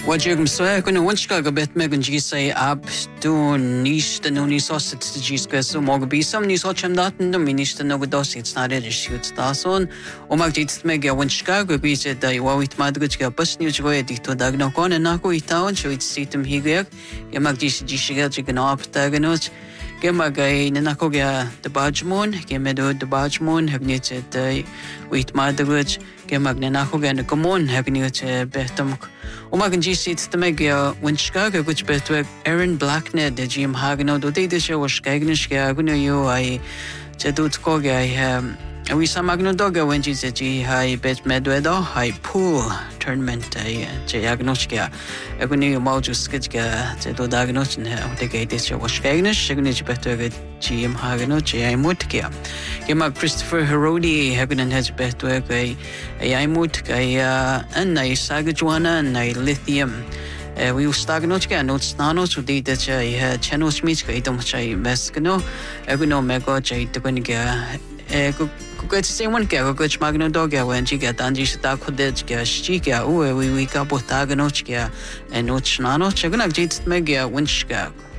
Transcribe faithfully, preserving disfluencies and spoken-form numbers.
Wajigum swe kuna wanchka ga bet megan ji say ab do nish the no nis os it's the jis so mog be some nis hot cham dat no minish the no dos it's not it shoots dason o mag jit meg ya wanchka go be said da wa wit madgach ga bus ni go edit to dag no kon na ko itaon so it's situm higek ya mag jis jis ga jigna up taganoch Gemagay na nako ga the Bajmon, Gemedo the Bajmon, have knitted the wheat madrich, Gemag na nako ga na common, have knitted betum. Umagan G seats the Megia, when Chicago, which betweg Aaron Blacknet, the Jim Hagano, do they the show was Skagnish, Gaguno, you, I Chadut Koga, I have. We saw Magno Doga when she said, I bet Medwedo, I pool tournament, I Jagnoska. I could near Mojo Skitska, Zedo Dagnos, and the gate is your Skagnish, Shagnich better get G M Haganochi, I Mutkia. Gima Christopher Herodi, Hagan has better a Imut, and I Sagajuana, and I lithium. We were Stagnochka, notes nanos who did that I had channel smith, I don't say Mescano, I could know Mego J. Tugoniga. Kukuet say one go coach Magno Doga when she got Anji Stakodechka, Shika, we we got both Taganochka and Nochnano, Chagana Jit Megia Winchka.